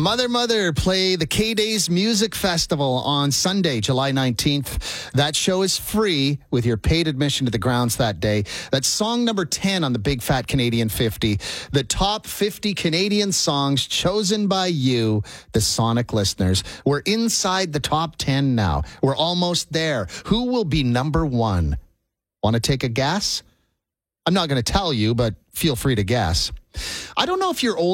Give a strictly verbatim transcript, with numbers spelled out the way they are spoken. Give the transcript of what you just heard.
Mother Mother play the K-Days Music Festival on Sunday, July nineteenth. That show is free with your paid admission to the grounds that day. That's song number ten on the Big Fat Canadian fifty. The top fifty Canadian songs chosen by you, the Sonic listeners. We're inside the top ten now. We're almost there. Who will be number one? Want to take a guess? I'm not going to tell you, but feel free to guess. I don't know if you're old